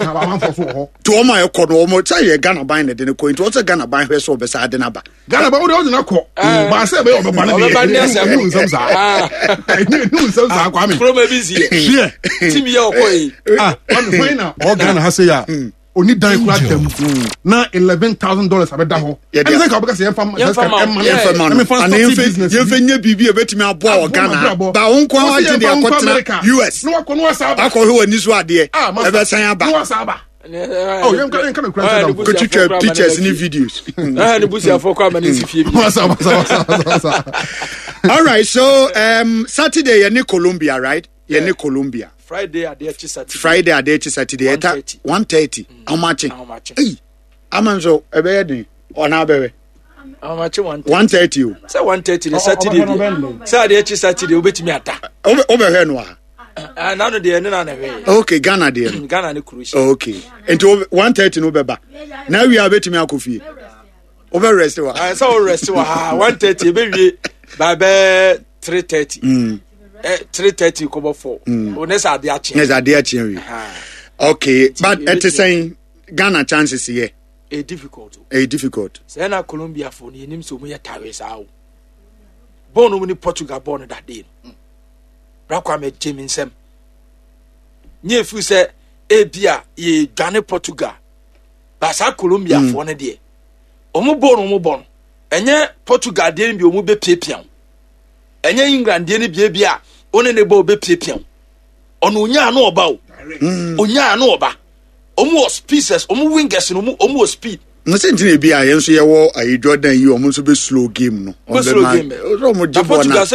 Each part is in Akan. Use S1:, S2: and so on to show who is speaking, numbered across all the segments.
S1: I'm for so.
S2: To my economy, tell you Ghana buying the coin. To also Ghana buying her so beside the number.
S1: Ghana bought all the knuckle. But I said, "Oh, but I knew from a busy. Yeah, Timmy, your way. All Ghana has a only die now $11,000 a better. Yeah, because you're from Ghana. US. No, I call who in this one, dear. Ever say about. Oh, you're going to cry. Could you pictures in videos? All right, so Saturday, you're in Colombia, right? You're in Colombia.
S3: Friday at the Saturday.
S2: Friday at the Saturday at 1:30. How much? Hey, I'm so a baby or now, baby.
S3: How much?
S2: 1:30.
S3: Say 1:30 the Saturday. Saturday Saturday. We bet me at that.
S2: Over here, no.
S3: None of the
S2: okay, Ghana there.
S3: Ghana and Cruise.
S2: Okay, and to 1:30 no beba. Now we are betting me a coffee. Over rest.
S3: I saw rest. 1:30 baby. By 3:30. 3:30 come 4. Unless I dare change.
S2: Yes, I dare change. Okay, but at the same Ghana chances here.
S3: A difficult. Say na Colombia for ni nim so me tawes awo. Born when Portugal born that day. Brakwa me Jeminsem. Nye fu say ebia ye Ghana Portugal. Basa Colombia for ne de. Omo born. Enye Portugal de bi omo be piapian. Enye England de ne bia one ne bo be piapian. Ono nya no oba o. Onya no oba. Omo pieces, omo wingers no omo speed.
S2: No sentin bia yen so ye wo ayi Jordan yi omo so be slow game no.
S3: Slow game. Portugal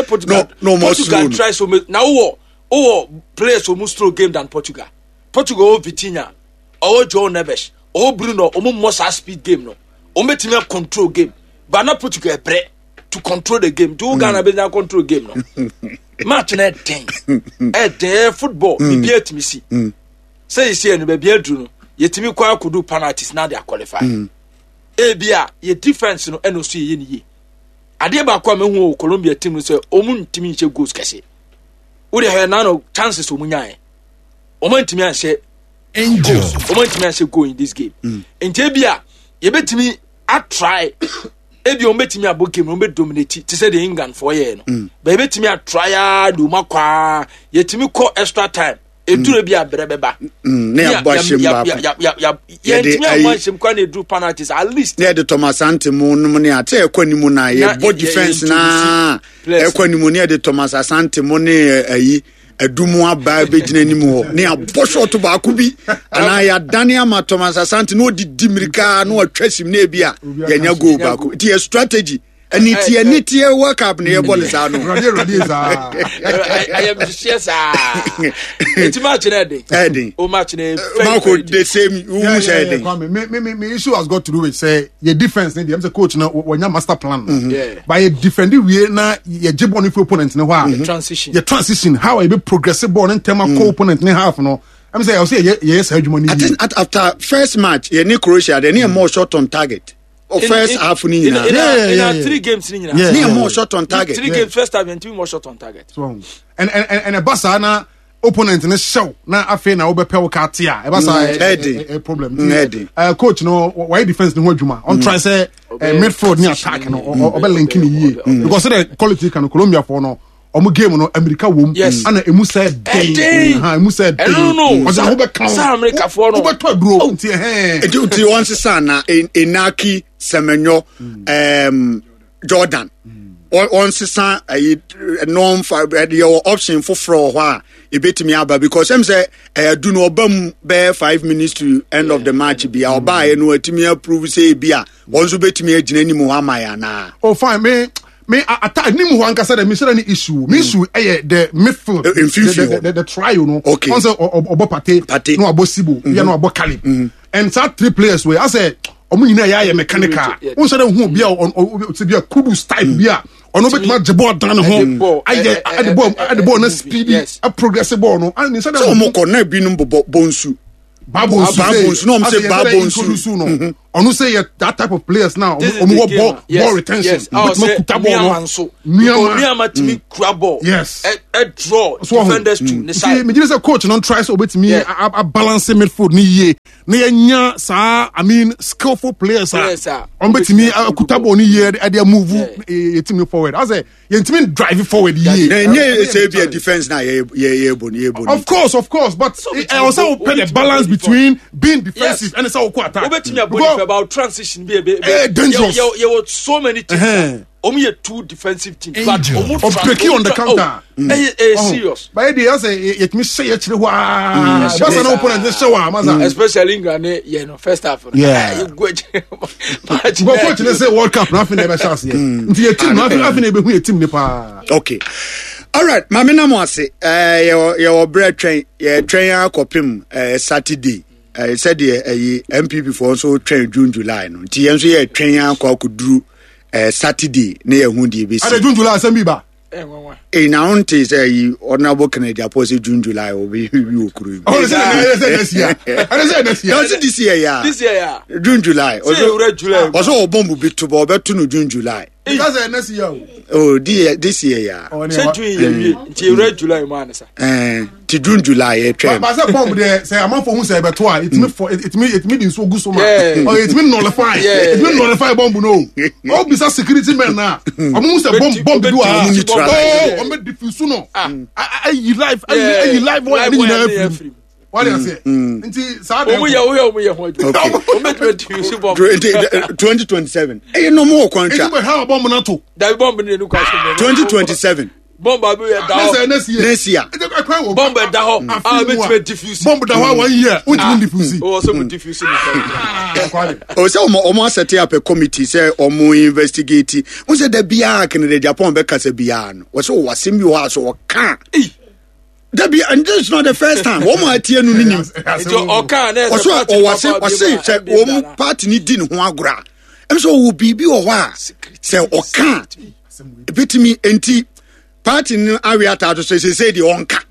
S3: try so now players omo slow game than Portugal. Portugal Vitinha, João Neves, Bruno omo more speed game no. Omo team control game. But not Portugal pre to control the game. Do Ghana be control game no. Match na 10. Football me beat me see. Say you see no be adru no. Yetimi kwa kudu penalties now they are qualified. Ebia ye defense no eno so ye ni. Ade ba kwa me hu Colombia team no say omu ntimi nche goals kase. Wo de he na no chances omu nyae. Omu ntimi anse
S1: angels.
S3: Omu ntimi anse go in this game. Enti ebia ye betimi a try ebi omu betimi abo game omu dominate to say the England for ye no. Ba betimi a try do makwa yetimi call extra time. Edure bia brebeba
S2: na boshim ba
S3: ya ntimi boshim kwa na eduru penalties at least
S2: na de Thomas Asante no ne ate ekwanimu na ye body defense na ekwanimu ne de Thomas Asante mo ne ayi adumu aba begina nimu ho ne abosho to ba akubi ana ya Daniel ma Thomas Asante no di dimirika no atwasim na bia ya nya go ba ku it is strategy Aniti work up near Bolisano.
S3: I am yes, it's much Eddie. Oh, much
S2: the same.
S1: Me issue has got to do with say your defense. I'm the coach now. When your master plan, by a defending way now, your jib on if opponent in a while. Transition. How I be progressive ball and tema co-opponent in half. No, I'm saying I'll say yes. Hegemony. I think
S2: after first match, you need Croatia. They need more shot on target. First half in
S3: 3 games
S2: more shot on target.
S3: 3 games first half and 2 more shot on target.
S1: And a Basana opponent in a show. Now I feel now Obepe Katia. A Basa a problem. Coach no why defense no Juma. On try say midfield near attack or linking ye. Because the quality can Colombia for no. Omo game no America wom ana emu said day emu said day
S3: no oza ho be kan America for no
S1: to bro nti
S2: nti won sesa na Inaki Semenyo Jordan on sesa non for your option for ho a ebetimi aba because em say do no obam be 5 minutes to end of the match bia oba e no atimi approve say bia won so betimi agina ni mu amaya na
S1: oh fine me attack ni mu hanka say the mission any issue me issue the midfield the trial no
S2: okay
S1: once obo pate no abo sibo ya no abo calip and that 3 players wey I say omo nyina ya mechanical won say hu bia on bia kudu style bia ono betima jebo dan ho aye the ball na speedy a progressive ball no and say
S2: omo ko na bi no bonsu babonsu no am say babonsu
S1: onu say that type of players now ball retention
S3: but Niama to me grab ball
S1: yes
S3: a draw defenders to the side
S1: me just a coach non try so bet me a balance midfield ni ye na yanya sa I mean skillful players on bet me kuta ball ni ye e dey move your team forward I say your team drive forward ye
S2: say be a defense now ye boni
S1: of course but I also put the balance between being defensive and so attack
S3: about transition be
S1: dangerous
S3: you were so many teams only two defensive teams but
S1: breaking on the counter
S3: serious
S1: but they say it me say actually wow that's an opponent the show
S3: especially in first half
S1: but coach they say World Cup nothing ever chance here your team nothing ever who your team nepa
S2: okay all right mama na mo ase your bread train akopim Saturday said the MPP for also train June July no nti yenso ye train akuduru Saturday na ye hu di be
S1: see June July asem bi ba
S2: na unti say honorable Kennedy Apostle June July obi okuru
S1: say this year
S2: this year June July also bomb bi to bo betu no June July
S1: because next year
S2: this year
S3: say June July man sir
S2: to June July train
S1: but say bomb there say am for hu say beto it me so good so much or it me nullify bomb no all be security men na am say bomb do am me diffuse no I live what you know what do you say nti sa
S3: o we ho
S2: 2027 no more contract
S1: e how bomb na to
S3: that bomb ni
S2: 2027
S3: bomb abi da
S1: next year
S3: bomb da ho bet diffuse
S1: bomb da ho 1 year what you diffuse
S3: o so diffuse
S2: o say omo set up a committee say omo investigate o say da bia kan the Japan be kasa bia no o say o wasem bi ho aso o kan Debbie, and this is not the first time. One more tia no nim. Say one party ni din ho agora. Em so wo bibi o ho a. Say o kan. Betimi enti party no awiata to say the onka.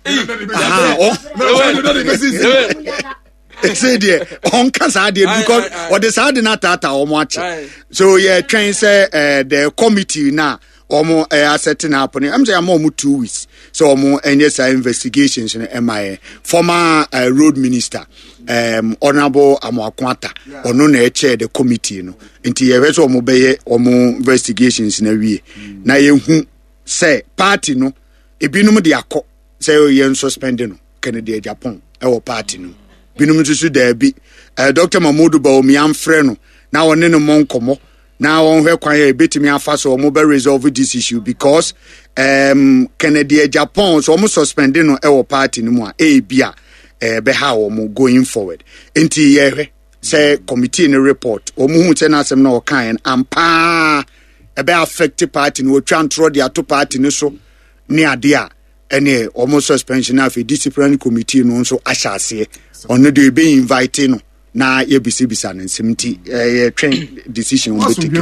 S2: Say the onka sa dey because or the sa dey na tata o mo ache. So yeah, train say the committee na omo setting up on I'm say am 2 weeks so omo NSA investigations in MIA former road minister honorable Amoakwata ono na chair the committee no nti ye so omo beye omo investigations na wie na ye hu say party no ebinum de akọ say ye suspend no Kennedy Japan e party no binum susu da bi Dr. Mamudu Baomi amfre no na woni no monkomo now on her quiet betting me afaso mobile resolve this issue because Kennedy Japan so almost suspending no our party no more bia be how going forward enti ye say committee in report omu hu say na asem na o kan ampa e be affect party no twa ntro dia to party no so ne ade a ene almost suspension of a disciplinary committee no so ahyase on the be invited no na ye bisa na nsimti train decision on the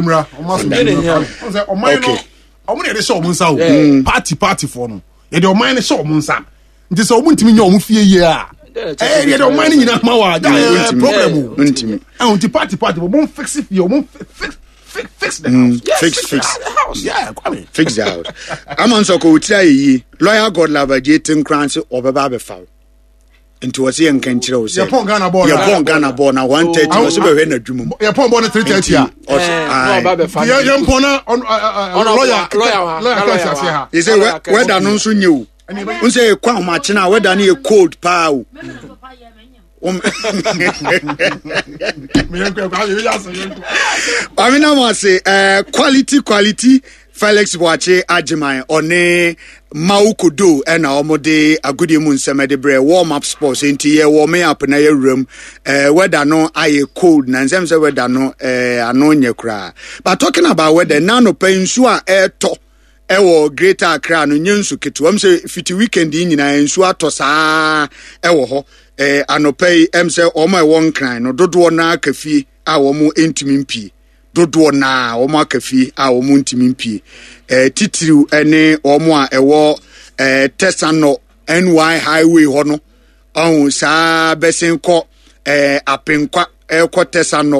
S1: party for no ye dey mind show munsa nti so omuntimi nya omufie ye a ye dey mind nyina ma wa problem
S2: untimi
S1: unti party bo fix it you fix the house
S2: fix
S1: the house
S2: fix the house amanso ko utira yi lawyer God lava jetin crance obeba be foul into was here and can chill.
S1: Your pong Ghana ball
S2: now 130 was over in a dream.
S1: Your pong ball 330. Young Pona on lawyer. He said, where the non soon you. We say, Quam Machina, where Danny a cold pow.
S2: I mean, I must say, quality. Felix Boache Ajimai one Maukodo and Omode Agudi Munsema de Bre warm up sports into ye warm up na ye room whether no aye cold na nsem say whether no anonya kra but talking about whether nano pensu a to ewo Greater Accra no nyensu ketu am say fiti weekend nyina ensu ato saa ewo ho anopay em say o my one cry no dodo na kafie a wo mu entumi mpi dodo na o ma kafi a o mu ntimi mpie titiriu ene o mu a ewo Tesano NY highway ho no on sa besen ko apenkwa ko Tesano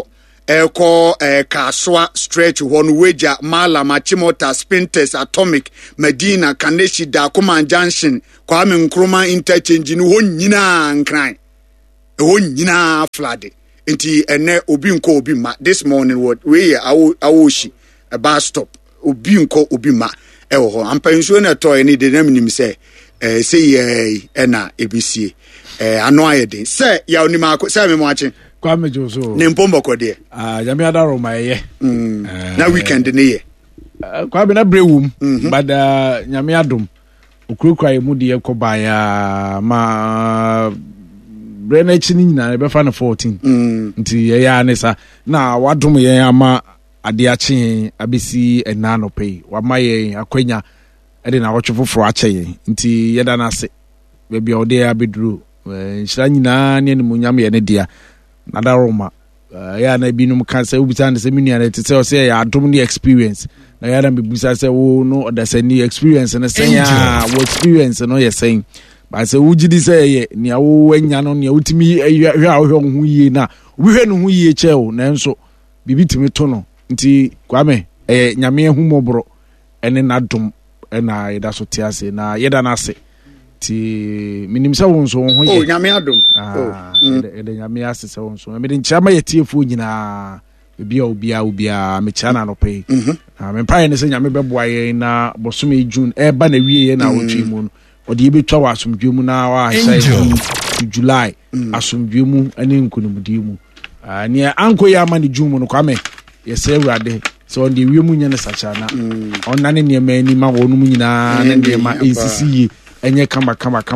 S2: eko Kaswa stretch one Weja Mala Machimota Spinters Atomic Medina Kaneshi Dakuma Junction Kwame Nkrumah interchange ni won nyina nkran won nyina flood nti ene obi nko obi ma this morning what we awoshi a bus stop obi nko obi ma ewo ho ampansuo na to ni de nam nim se say ena ebisie ano ayede se ya onima se me mo ache
S4: Kwame Joso
S2: ne mpombo kode
S4: nyame adaro maye
S2: na weekend ne ye
S4: Kwame na brewum but nyame adom okurukura emu de ekoba ya ma brena chini nyina be fa na 14 nti ye ya nesa na wadom ye ama ade ache abesi enano pay wa maye akwanya ede na wocho foforo ache ye nti ye da na se be bia ode abeduru nshira nyina ne mu nyame ye ne dia na Roma ya na binum kan se ubisa ne se minua ne tse o se ya adom ne experience na ya na bibusa se wo no da se ni experience ne sen ya wo experience no ye sen ba se wugidi se ye ne wo wanya no ne utimi hwe a wo hu yie na obi hwe no hu yie che o na nso bibi timi to no nti Kwame nyame hu mobro ene na dom na yeda so tiase na yeda na ase ti minim se won so ho ye
S2: nyame adom
S4: ede nyame ase se won so me de nchama ye tiefo nyina obia me chana no pay me pai ne se nyame beboa ye na bosome June ba na wie ye na wotwi mu no ode ye betwa wa asomdwe mu na wa sai July asomdwe mu ane nkunumdi mu ne anko ya ma ne June no Kwame ye se urade so on the wie mu nya ne sacha na onna ne ne ma ni ma wonu mu nyina ne ne ma ensisi enye kama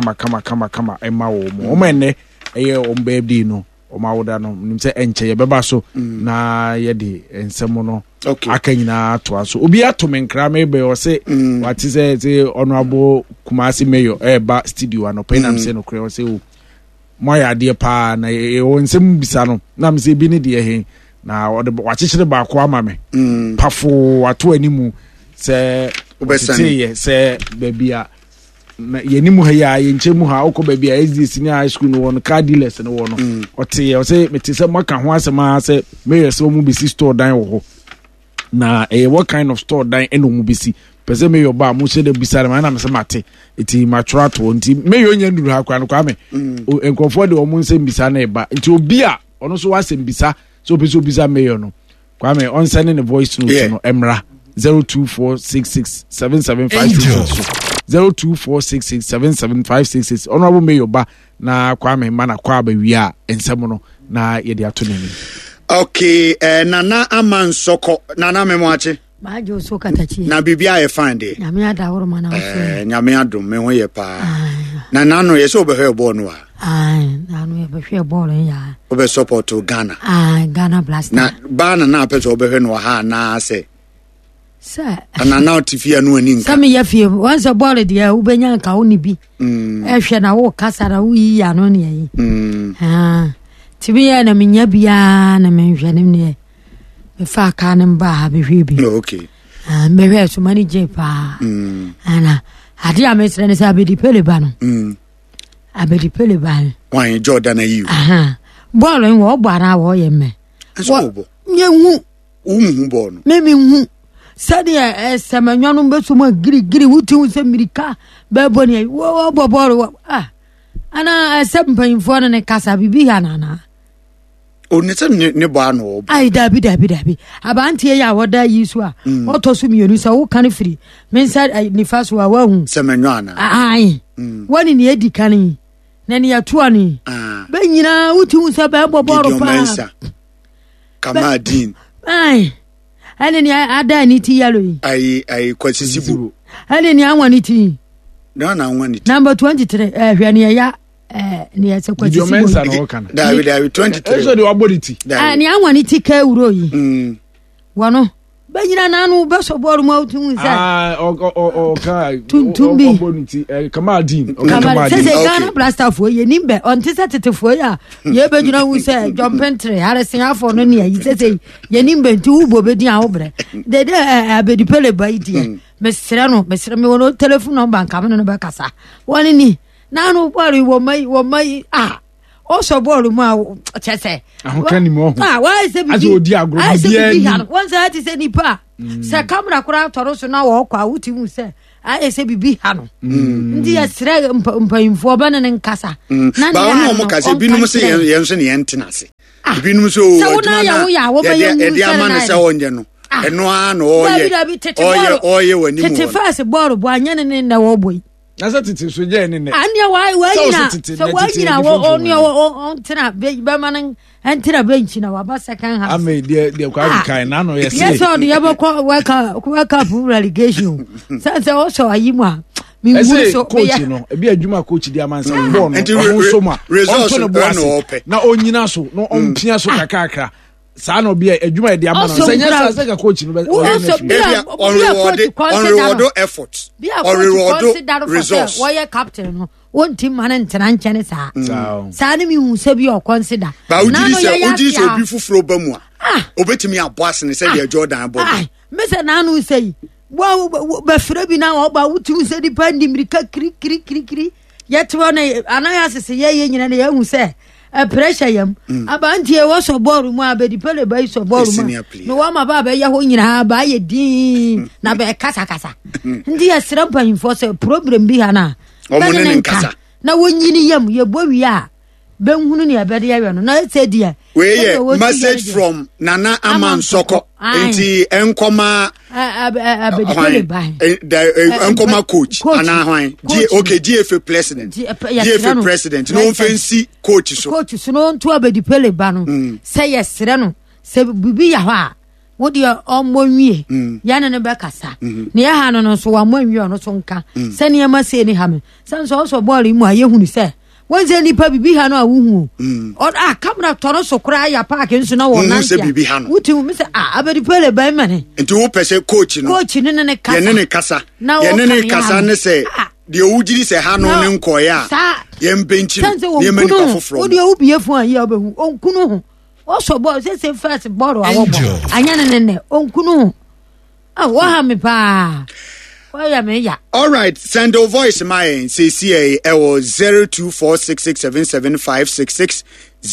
S4: ema wo mo o menne eye o mbebdi no o mawoda no nim se enche ye beba so na ye de ensemo no akanyina to aso obi atome nkra me be o se wati se honorable Kumasi Mayor ba studio ano penam se no kre o se o moya de pa na e o nsem bisa no na me se bi ne de he na o de wachichire ba ko ama me pafo ato animu se obesani se bebia na yenimu ha ya yenchemu ha okoba bia SDS ni high school no won car dealers no won ote o say metise maka ho asema say Mayor so mu bisi store dan wo ho na what kind of store dan eno mu bisi pese Mayor ba mu se de bisare ma na me se mate eti matura to nti Mayor nya nduru ha kwa no Kwame enkofo de o mu se mbisa na eba nti obi a ono so wa se mbisa so pese obisa Mayor no Kwame on sending the voice note no emra 024667756 024667756 honorable Mayor ba na Kwame mana kwa ba wia ensem no na ye de ato nani
S2: okay nana amansoko nana memwache
S5: ba jo so katachi
S2: na bibia ye fande
S5: nyame ada woro mana wo
S2: nyame adom me ho ye pa nana no ye so be hwe ball no a
S5: nanu ye be hwe ball ya
S2: obe support Ghana
S5: Ghana Blaster
S2: na ba na pese obe hwe no ha na se
S5: sir
S2: ana na otifia no ani nka
S5: sami ya fie once a ball dia ubenya nka oni bi ehwe na wo kasara wo yi ya no ne yi tibi ya na menya bia na menhwe ne ne me fa ka ne mba ha be hwe bi
S2: okay
S5: me hwe so mani je pa ana ade a mesre ne sa be di pele ba no abedi pele ba
S2: wan Jordan ayi
S5: ball en wo gbara wo ye me
S2: so bo
S5: nye hu
S2: ball no
S5: me hu sadia semanwanu beso ma giri wuti hu se mirika be boni wo boboro ana sempanfo na ne kasa bibi hanana
S2: onese ne bo ano
S5: ai dabi abantie ya woda yisu a otoso mienu sa wo kan free men sa ni faso wa hu
S2: semanwana
S5: ai wani ne edi kan na ne yato ani be nyina wuti hu se be boboro pa
S2: Kamadin
S5: ai ane ni ada ni ti yalo yi
S2: ai kwasisibu
S5: ane ni anwa ni ti
S2: na anwa ni ti
S5: number 23 hwe ni ya ni ya se kwasisibu
S4: video mensa no kana
S2: David 23
S4: eso de waboditi
S5: ni anwa ni ti ka uro yi wano banyina nanu beso boru ma utun sa
S4: ka
S5: tumbi
S4: oboniti Kamadin
S5: se Ghana Blaster fo ye nimbe on tisa tetefo ya ye bejuna hu se jumpentre haresen afo no ne yi se ye nimbe nti ubo bedi a obre de abedi pele baidi mesre me wono telephone number nka me no be kasa woni ni nanu boru wo mai also ball mu chese
S4: ahokani mo
S5: why say bi
S4: odi agro bi
S5: one say it say nipa say camera kura toro so na wo kwa wuti mu say I say bibi ha no ndi asre mpanyimfo ba ne nkasa
S2: na ba no mo kase binum se yen so ne yentena se binum so e ama ne se onye no eno a no oye wani mu
S5: tete fast ball bo anya ne na wo boy
S4: asa tete so je ne
S5: anya why so wanyina wo on tena be man entira bench na wa ba second half
S4: ame de kwa kai na no yes
S5: yes on the wake up relegation say also ayima mi mu so
S4: coach no e bi adwuma coach di amansa ball no so ma na onyina so no ompia so kakaka saa no bi adwuma di amana so nya say ka coach no
S2: on reward effort or reward results
S5: why captain no one team man ntena nchene saa ne mi hu se bi o consider
S2: na no ye so bi fufuro ba mu a obetimi aboase ne say the Jordan ball
S5: me say na no say ba fira bi na ba wutu se di pandi mirika kri yet one anaya se ye nyina ne ye hu se pressure yam abanti e wo so ball mu abedi pele ba so ball mu no wa ma ba ye ho nyina ba ye din na ba kasa ndi asira panfo se problem bi hana
S2: omune nkasa
S5: na wonyini yam ye bowi a benhunu ne abede ya no na say dia
S2: we message from Nana Amansoko enti enkoma
S5: abedi pele ba
S2: enkoma coach ana hwan GFA president no fancy coach
S5: so no nto abedi pele ba no say yesre no say bibi ya ha wodi omonwie ya ne be kasa ne ya ha no so wa monwie no so nka se ne ma se ni ha me san so ball mu aye hunu se wonze nipa bibi ha no a wuhu camera toro so kura ya park nso na won nan ya wuti mi se abedi pele ba mane
S2: nti wo pese coach ne kasa ye ne kasa ne se de owugiri se ha no ne nkoya ye mbenchi ye mani ka foforo
S5: wo de obie fu an ye obehu onkunu ho also ball say first ball awo ball anya ne onkunu ho wa ha me pa
S2: all right, send a voice my CCA ewo 0246677566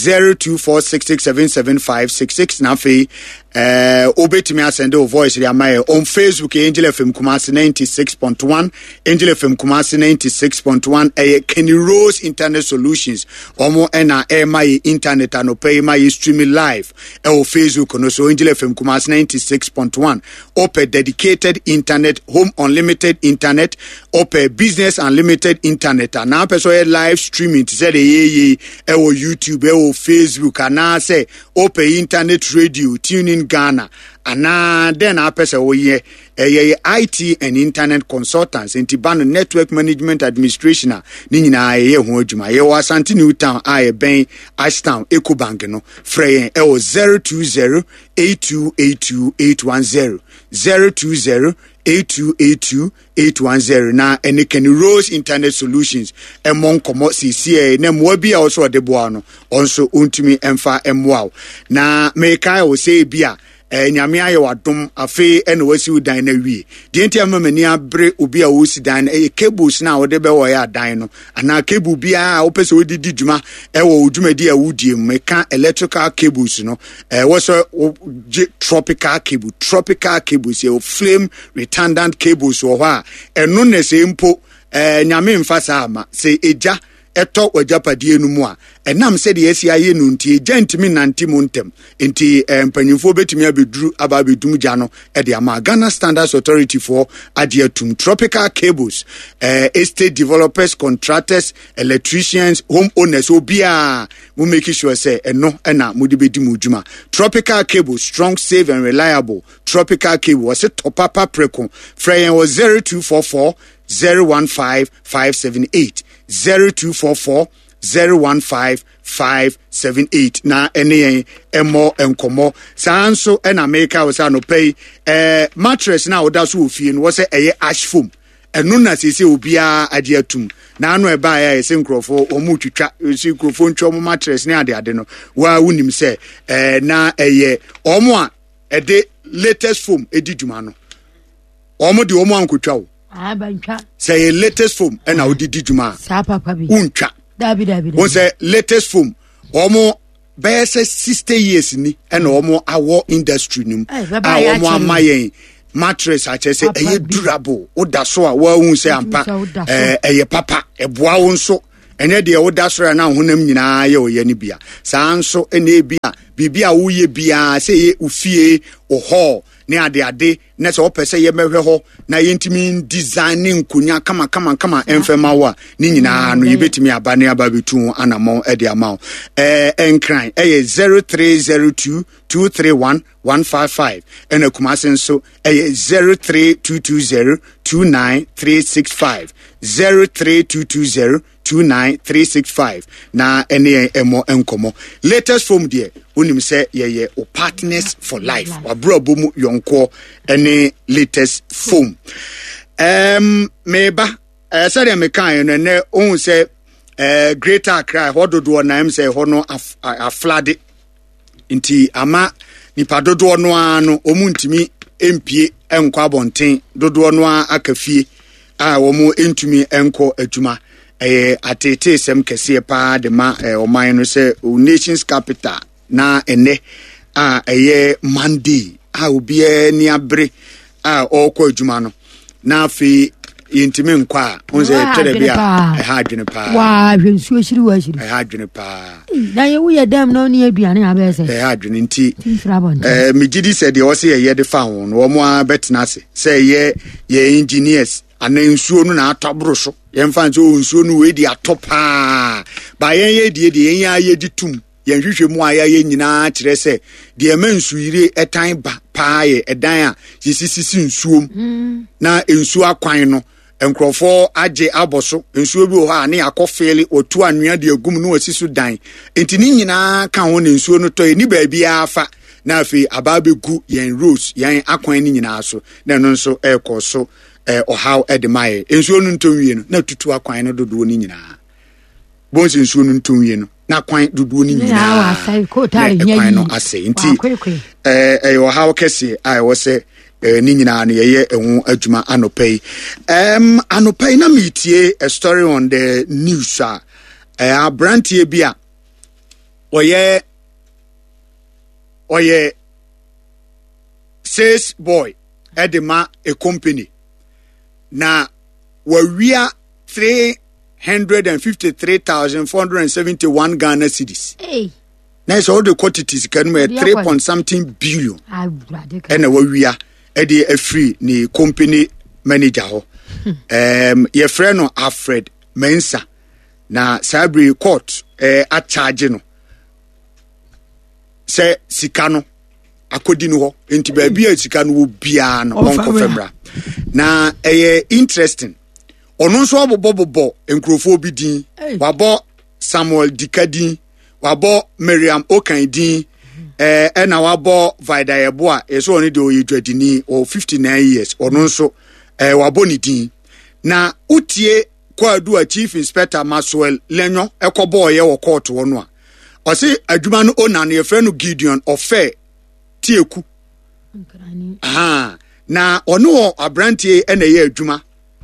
S2: 0246677566 na fe obetimi asend a voice ya my on Facebook Angel FM Kumasi 96.1 Angel FM Kumasi 96.1 Kenny Rose Internet Solutions omo na my internet and pay my streaming live Facebook no so Angel FM Kumasi 96.1 open dedicated internet home unlimited internet open business unlimited internet and now person live streaming to say the YouTube Facebook and say open internet radio tuning Ghana and then apesa we IT and internet consultants in Tibano network management administration ni nyina ye ho adwuma ye wa Asante New Town I ben Ashtown Ecobank no frey 02082822810 02082822810 na ene Kenny Rose Internet Solutions emon komo CCA na mo bia also de boa no onso ontumi emfa emwa na mekai wo say bia nyame aye wadom afi ene wasi udan na wie de enti amamani abre obi a wosi dan na cables na wode be wo ya dan no ana cable bia wo pese wodi didwuma wo odwumadi a wudie meka electrical cables no wo so tropical cables ye flame retardant cables wo ha eno na se mpo nyame mfa sa ama se eja eto wajapadie no mu a enam se de esi aye no ntie gentimi nante mu ntem enti mpanyimfo betimi abeduru ababedum gya no e de ama Ghana Standards Authority for adiatum tropical cables estate developers contractors electricians homeowners obia we make sure say eno na mudi bedi mu djuma tropical cables strong safe and reliable tropical cable was it topapa preko freyen was 0244 015578 0244 015578 na ene emo enkomo sanso na America was no pay mattress na oda so ofie no was say ash foam eno na sese obia ade atum na ano eba ya ese nkrofo omu twitwa ese nkrofo ntwa mo mattress ne ade no wa wunim se na omo a ede latest foam ediduma no omo de omo ankotwa wo
S5: abantwa
S2: say latest foam na odidi djuma
S5: sa papa bi
S2: untwa
S5: dabi
S2: o say latest foam omo bese 60 years ni and omo awo industry nim omo amayen mattress achese eye durable oda so a wa hu se ampa eye papa eboa wo nso ene de oda so na honam nyina ye oye ni bia saa nso ene bia bibia wo ye bia se ye ufie oho ne ade na se opese ye mehwe ho na yentimi designing kunya kama enfema wa ni nyina no yebetimi aba ne aba betu anamo e de amount enkran 0302 231 155 and Kumasi so 03220 29365 03220 29365 na ene emo enkomo latest form there unim say ye o partners for life wabrobo mu yonko ene latest form meba say me kan no ne ohun say Greater Accra hododo na em say ho no aflade nti ama nipa dodo no ano omuntimi empie enko abonten dodo no akafie a omo entumi enko adwuma atete sem kese pa de ma oman no se nations capital na ene Monday obi ni abre okọ adwuma no na afi yintimi nkwa onse tere bia adwene pa
S5: wa hwensuo shiri wa shiri
S2: adwene pa
S5: na ye wo ye dam no ni aduane abese
S2: adwene nti migidi se de o se ye de fa ho no mo abetena se ye engineers ana nsuo no na atobro so yemfa nso nsuo no we di atopa ba ye de yen ye di tum yen hwehwe mu aya ye nyina kire se de emansu yire etan ba pa ye edan a sisisi nsuo na nsuo akwan no enkrofo age aboso nsuo bi ho ha ne akofele otu anua de agum no asisu dan entini nyina ka ho ne nsuo no toy ni ba bia afa na afi ababegu yen rose yen akwan ni nyina so na no nso ekoso how edemaye ensuo no ntonwie no na tutu akwan no dodo ni nyina bonse ensuo no ntonwie no na kwan dodo ni nyina akwan no ase nti how kese wo se ni nyina no ye ehu adwuma anopai anopai na metie a story on the news abrantie bia oye sales boy edema a company na wawia 353,471 Ghana cedis. Na is all the quantities can be 3 point something billion. And wawia edi a free ni company manager ho. Your friend no Alfred Mensa na Sabri court a charge no. Se sikano akodi no ho enti ba bia sika no bia no onko femra na interesting ono nso obobobo enkrofo bi din wabo Samuel Dikadin wabo Miriam Okandin na wabo Vida Yeboa eso oni de oyedwadini o 59 years ono nso wabo ni din na utie kwadu a chief inspector Maxwell Lenyo ekobo ye wo court wono a ose adwuma no ona na ye frɛ no Gideon Ofe tieku na ono abrantie ena ye adwuma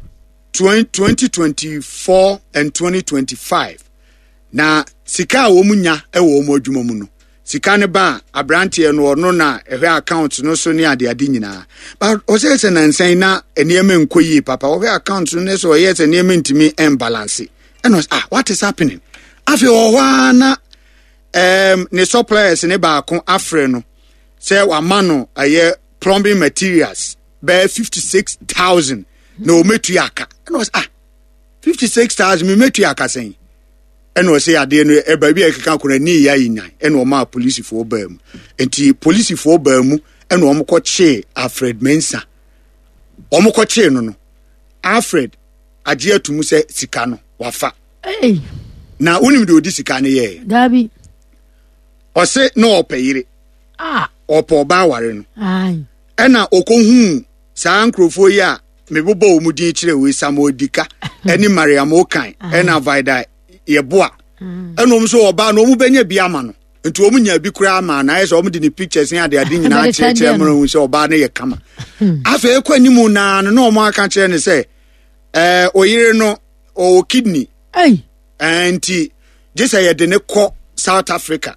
S2: 2024 and 2025 na sika wo munya wo mo adwuma mu no sika ne ba abrantie no ono na ehwe account no so ne ade nyina but o se na nsan na enema nkoyi papa wo account no so ye se enema ntimi imbalance and what is happening afi o hwa na ne suppliers ne ba ko afre no say wamano aye plumbing materials be 56,000 no metu aka and was 56,000 me metu aka sen and was say ade no e ba bi ekeka ko ni ya yinan and o ma police for bam enti police for bam and o mo ko che Alfred Mensa o mo ko che no Alfred aje atumu se sika no wafa na unim de odi sika ne ye
S5: dabi
S2: o se no opeyire opo ba ware no ena okohu saa nkrofo yi a mebobo omudin kire we Samodika eni Mariam Okan ena Vida Yeboa enom so oba no omu benya bi ama no nti omu nya bi kura ama na yeso omu di ni pictures ni ade nyina kire mro so oba na ye kama afa ekwanimu na no omu aka kire ne se oyire no o kidney anti jesa ye de ne ko South Africa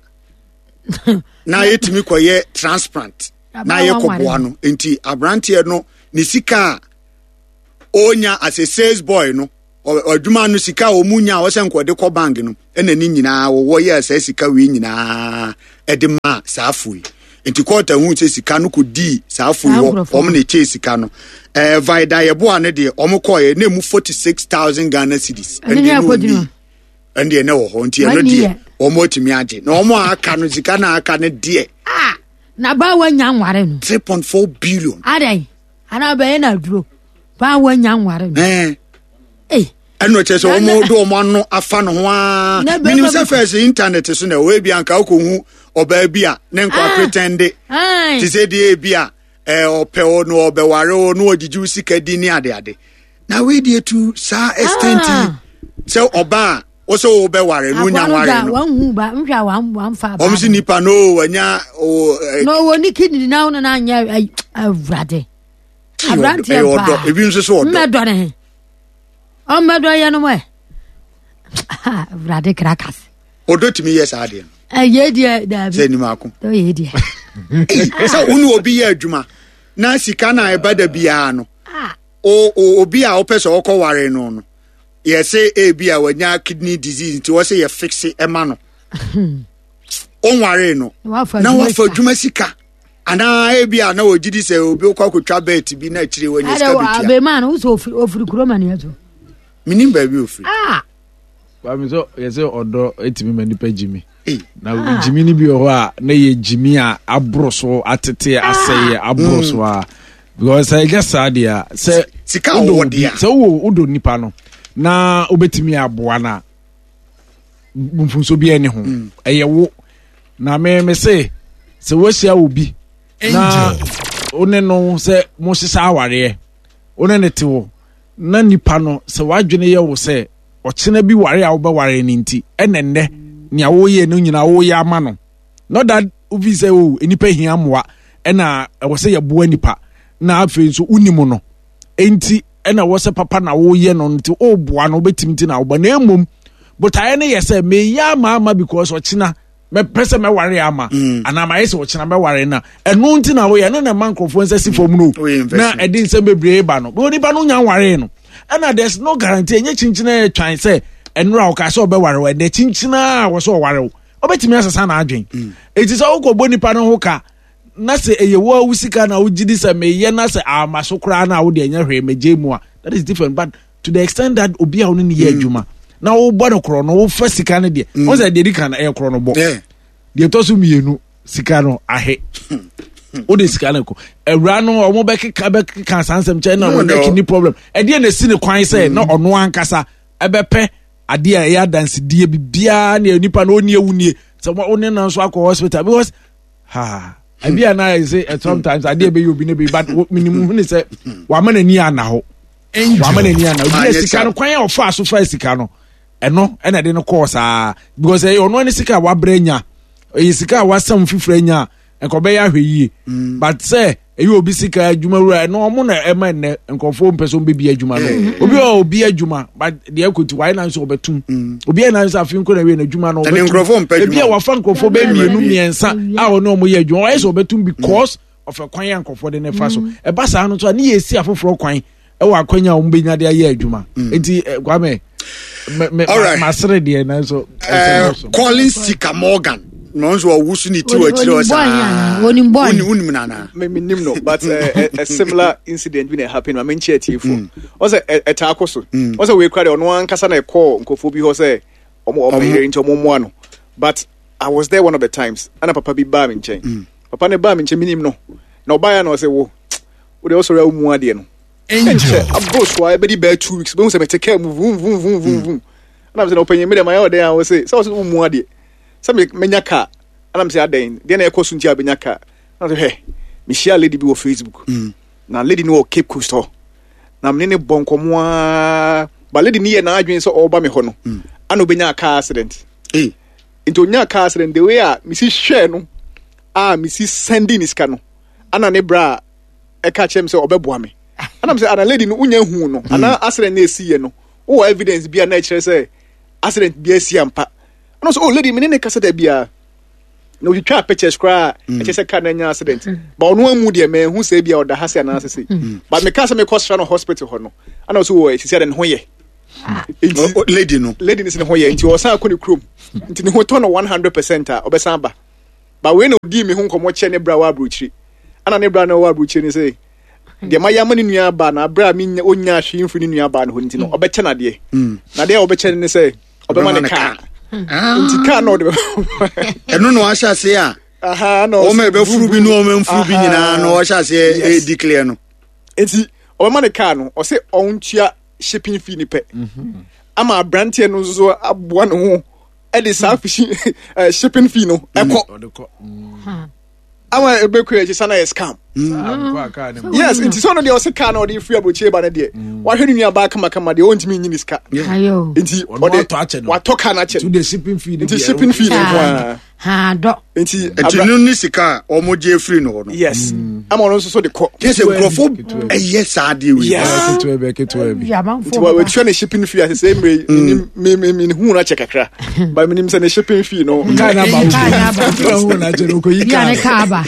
S2: na yetimi koye transplant na ye koboa no enti abrante no ni sika onya as a sales boy no odwuma no sika omunya wo se nkode ko bank no ena ni nyina wo ye asa sika we nyina edema saafui enti quarter hu se sika no ko di saafui wo om na che sika no vida ye boa ne de om koye na mu 46,000 Ghana cedis ende ne wo ho enti no de omo timi age na omo aka no sika na aka ne de
S5: na ba wanya nware no
S2: 3.4 billion
S5: adai ana ba na duro ba wanya nware no
S2: eno che so omo do omo no afa no ho a minim se first internet so na we bia nka ko hu oba bia ne nkwa pretend ti se die bia ope o no obeware o no ogiju sika di ni ade na we die to sa extent so oba o so obeware no nya ware no
S5: wan hu ba nhwa wan fa ba
S2: omsi nipa no wanya
S5: no woni kidney na no na anya avrade abrante ba
S2: ebi nso so odo
S5: medore Omedo ya no mo. Vrade krakas.
S2: Odo timi yes ade.
S5: Ye dia da bi.
S2: Se ni mako.
S5: Do ye dia.
S2: So unu obi ye adwuma. Na sika na ebada bia no. Obi a opeso okoware no no. Ye say e bia wanya kidney disease nti wo say ye fix e ma no. Onware no. Na wa fa adwuma sika. Ana e bia na ogidi se obi okwa bet bi na akire wanya sika bi.
S5: Abe man wo so ofiri kuroma ne ato.
S2: Minim baby ofiri.
S4: Ba mi so ye say odo etimi mani pa jimi. Na jimi ni bi ho a na ye jimi a abroso atete aseye abroso a because I just said dia say
S2: sika wo dia.
S4: So wo do nipa no na obetimi aboa na mfunso bi ene ho. Eye wo na me say se wo hia obi na one no se mo hisa aware one ne te wo na nipa no se wadwene ye wo se ochena bi ware a wo be ware ni nti enenne nia wo ye no nyina wo ye ama no no that ubi se o enipa hia moa ena wo se ye boa nipa na afi nso unimo no enti ena wo se papa na wo ye no nti o boa no betimti na wo ba na emom but aye ne ye se me ya ama because ochena me pese me ware ama ana ma yese ochena me ware na eno nti na wo ye no na mankrofo nse sifom no na edin se bebre ba no bo nipa no nya ware no and there's no guarantee any chinchina twan say enra o ka so be ware we de chinchina wo so ware o betimi asasa na adwen it is all ko bonipa no ho ka na se eye wo usika na ugidi se me ye na se amaso kra na wo de anya hwe megemu a that is different but to the extent that obi a woni ne ye adwuma na wo bo no kro no wo fa sika ne de wo say de dika na e kro no bo de to so mienu sika no ahe o de sika na ko ewra no omo be keka sansem che na no de ni problem e de na si ne kwan say na ono ankasa ebepe ade a ya dance die bibia na nipa na oni ewunie so one na so akọ hospital because abia na say sometimes ade be you be but minimum ni say wa ma na ni ana ho wa ma na ni ana o de sika no kwan ya ofa so fa sika no eno na de no course because ono ni sika wa branya sika wa sam fifranya enkobe ya hweyi but say eyi obi sika adwuma wura no omo na ema ne enkofo mpeso bebi adwuma no obi adwuma but de akoti why na so obetum obi na so afin ko na we na adwuma no obi wa fa enkofo be mienu miensa a ono omo ye adwuma why so obetum because of a kwan enkofo de ne fa so e ba sa no so na ye si afoforo kwan e wa kwanya o mbenya de aye adwuma enti kwame masre de na so
S2: calling Sika Morgan no so wusu ni tiwa chiro sa woni nana
S6: me nim no but a similar incident been happen ma menche atiefo o say etakoso o say we kwade ono ankasa na call nkofo bi ho say omo here into omo ano but I was there one of the times and papa bi ba me nchen papa ne ba me nchen minim no na obaya na o say wo de o so ra mu ade no enche abos wa e be di ba 2 weeks be say me take care vum and I'm say open me dem ayo there I say so mu ade some menya car and I'm say aden dey na ekosu ntia benya car na say me share lady bi wo Facebook na lady no Cape Coast ho na me ne bonkomo ba lady ni ye na adwen so oba me ho no ana obenya car accident into nya car accident the way me see share no me see sending iska no ana ne bra e ka chem say obeboa me ana me say ana lady no unya hu no ana accident na esi ye no o evidence bia na kire say accident bia esi ampa no no so lady me ne kasa da bia no you try pictures cry I just car na nya accident but no amu de me hu say bia oda ha say na say but me kasa me cost no hospital ho no ana so wo she said no ho ye
S2: lady no
S6: ni se ho ye nti o sa akoni krom nti ne ho to no 100% a obesan ba but we no di me hu nkomo che ne bra wa abrochiri ana ne bra na wa abrochiri ni say de ma ya mani nua ba na bra mi onya hwe mfuni nua ba no ho nti no obeche na de na de obeche ni say obema ne ka nti ka no de
S2: eno no asha se a
S6: no
S2: o me be furu bi no o me mfuru bi nyina no o asha se e declare no
S6: nti obema ne ka no o se ontua shipping fee ni pe ama brantie no so aboa no ho e de sa shipping fee no ekọ ama ebekwe je sana scam yes nti so no de o se ka no de free aboche ba na de wa hwenu nua ba kama de ontimi nyi niska
S5: ayo
S6: nti o de wa toka na che
S4: to the shipping fee
S6: nti shipping fee
S5: do
S2: nti no ni sika o mo je free no no
S6: yes ama no so de ko
S2: yes grofo yes ade we
S5: ya manfo
S6: nti wa twa na shipping fee as say me hu na che kakra ba me nim say na shipping fee no
S4: kana ba hu na che no ko yi
S5: ya ne ka ba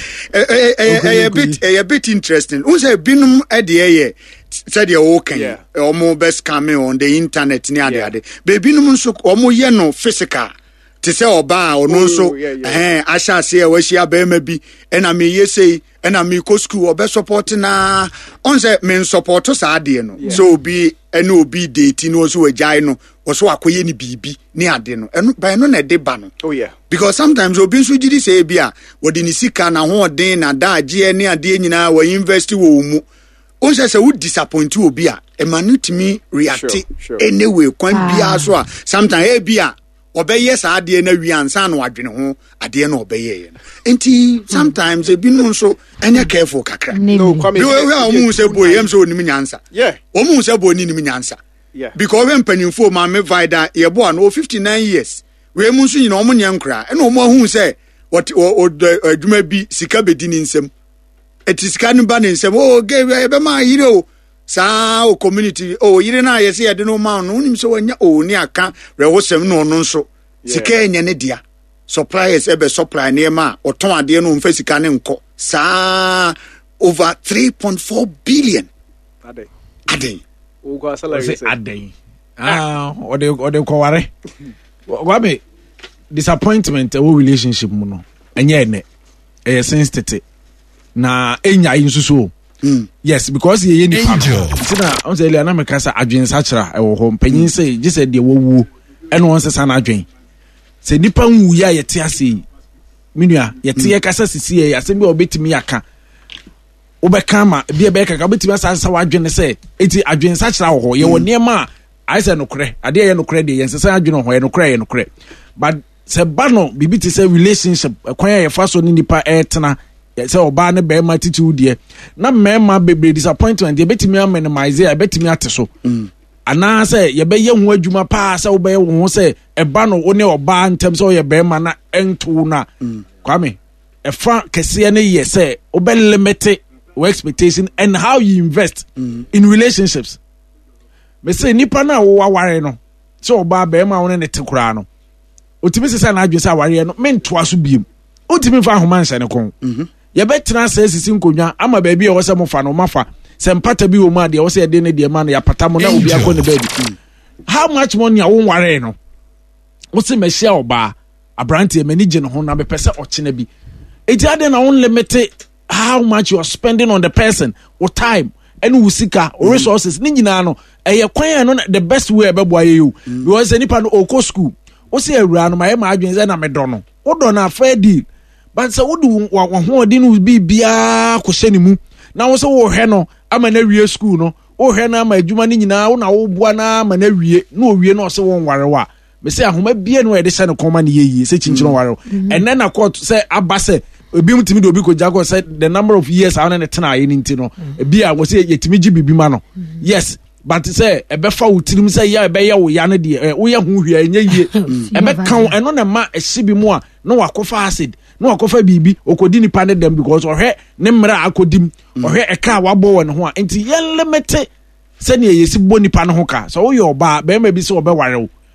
S2: a bit interesting unse binum ade ye said the okay omo best coming on the internet ni ade baby num so omo ye no physical te say oba ono so asha se e wa hia ba ma bi na me yesei na me ko school obe support na onse me support sa ade no so obi ene obi date no so wajai no so akoye ni bibi ni ade no eno ba no na de ba no because sometimes obi so gidi say bia wodi ni sika na ho den na daage ni ade nyina wa invest wo mu onse say would disappoint obi a e manutimi react anyway kwan bia so a sometimes bia obeye sa ade na wi ansa na wadwene ho ade na obeye enti sometimes e binu so anya careful kakra
S6: no kwame
S2: we omu se boy em so onim nyansa omu se boy ni nim nyansa because when penifo ma me vida ye boy no 59 years we mu so nyina omu nyankra e na omu ahu se what adwuma bi sika bedi ni nsem etisika ni ba ni nsem ge be ma yire o sa o community yire na yesi ye de no ma no nim so wanya ni aka rewosem no no nso sika enye ne dia suppliers ebe supply na ma oton ade no mfa sika ne nko sa over 3.4 billion ade
S6: o go salary
S4: ade ode ko ware wabe disappointment o relationship mu no enye ne sensitive na enya yinsusu yes because ye ni na on say na me kasa adwen sa kira e wo ho panyin say je say de wowu eno on say na adwen say nipa nwu ya yete ase minua yete ye kasa sisi ye asem bi obetimi aka obeka ma bi e be kaka obetimi asa wadwen say eti adwen sa kira wo ho ye wo niema I say no kre ade ye no kre de ye say adwen ho ye no kre but say bano bibi ti say relationship kwan ye fa so ni nipa etena say oba ne be ma titi de na mema bebre disappointment ye betimi minimize ye betimi ateso ana say ye be ye ho adwuma pa say oba ye ho say eba no one oba ntem say ye be ma na ento na kwame e fa kese ne ye say oba limit your expectation and how you invest in relationships me say nipa na wo ware no say oba be ma won ne te kura no otimi say na adwe say ware no mento aso biem otimi fa ahoma nhyane kon ye betra say sisi nkonwa ama baabi e wo se mo fa no mafa se mpata bi wo ma de wo se de ne de ma no ya pata mo na obi akọ ne baabi how much money a wo ware no wo se mehia oba abrante manage no ho na be pese ochene bi eti ade na won limit how much you are spending on the person or time and usika or resources ni nyina no eye kwan no the best way e be boa you because any pan oko school wo se awura no ma adwen ze na me do no wo do na fair deal but so wo do wo ho odi no bibia ko hye ni mu na wo se wo hwe no ama na wie school no wo hwe na ama adwuma ni nyina wo na wo boa na ama na wie na o wie no se wo nwarewa me se ahoma bie no e de hye no koma na yeyi se chinchino warewa and then na court say abase obi mutimi do obi ko jago said the number of years I want to tena ye nti no bia wo say yetimi gi bibi ma no yes but say e be fa wutirim say ya e be ya wo ya no de wo ya hu hwia enye yie e be kan eno na ma ehye bi mu a no wakofa acid no wakofa bibi okodi ni pa ne dem because ohwe ne mra akodim ohwe e ka wabo wo ne ho a nti ye limit se ne yesi bo ni pa ne ho ka so wo ye oba be ma bi se wo be ware wo